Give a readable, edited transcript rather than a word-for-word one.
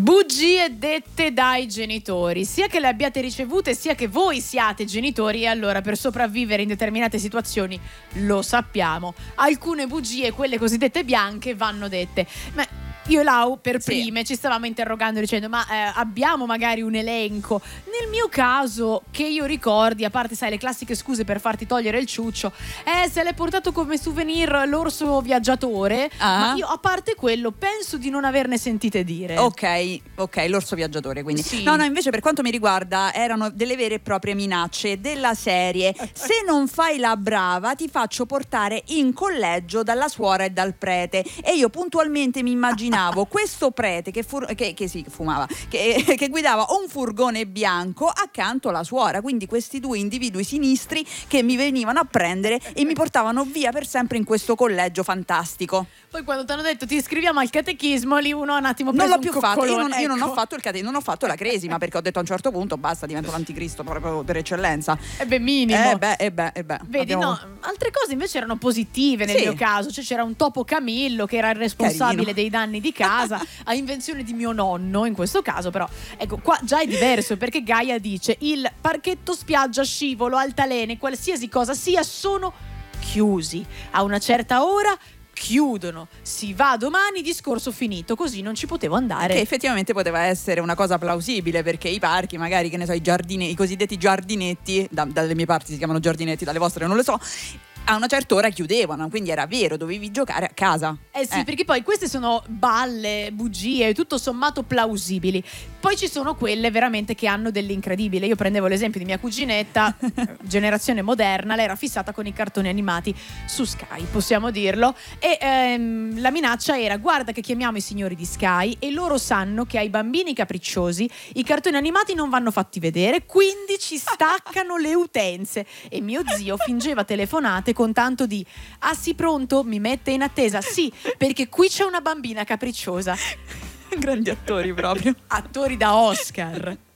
Bugie dette dai genitori, sia che le abbiate ricevute sia che voi siate genitori, e allora per sopravvivere in determinate situazioni, lo sappiamo, alcune bugie, quelle cosiddette bianche, vanno dette. Ma io e Lau per prime ci stavamo interrogando dicendo abbiamo magari un elenco. Nel mio caso, che io ricordi, a parte sai le classiche scuse per farti togliere il ciuccio, se l'è portato come souvenir l'orso viaggiatore, ma io a parte quello penso di non averne sentite dire. Ok, l'orso viaggiatore, quindi sì. No, invece per quanto mi riguarda erano delle vere e proprie minacce della serie: se non fai la brava ti faccio portare in collegio dalla suora e dal prete. E io puntualmente mi immaginavo questo prete che fumava, che guidava un furgone bianco accanto alla suora, quindi questi due individui sinistri che mi venivano a prendere e mi portavano via per sempre in questo collegio fantastico. Poi quando ti hanno detto ti iscriviamo al catechismo, lì uno un attimo preso non l'ho più fatto, io non ho fatto il catechismo, non ho fatto la cresima, perché ho detto a un certo punto basta, divento l'anticristo proprio per eccellenza. Minimo. Vedi, altre cose invece erano positive nel mio caso, cioè c'era un topo Camillo che era il responsabile dei danni di casa, a invenzione di mio nonno in questo caso, però ecco qua già è diverso, perché Gaia dice il parchetto, spiaggia, scivolo, altalene, qualsiasi cosa sia, sono chiusi a una certa ora, chiudono, si va domani, discorso finito, così non ci potevo andare. Che effettivamente poteva essere una cosa plausibile, perché i parchi, magari, che ne so, i cosiddetti giardinetti, dalle mie parti si chiamano giardinetti, dalle vostre non lo so, a una certa ora chiudevano, quindi era vero, dovevi giocare a casa. Perché poi queste sono balle, bugie, tutto sommato plausibili. Poi ci sono quelle veramente che hanno dell'incredibile. Io prendevo l'esempio di mia cuginetta, generazione moderna, lei era fissata con i cartoni animati su Sky, possiamo dirlo, e la minaccia era: guarda che chiamiamo i signori di Sky e loro sanno che ai bambini capricciosi i cartoni animati non vanno fatti vedere, quindi ci staccano le utenze. E mio zio fingeva telefonate con tanto di: ah sì, pronto? Mi mette in attesa? Sì, perché qui c'è una bambina capricciosa. Grandi attori proprio. Attori da Oscar.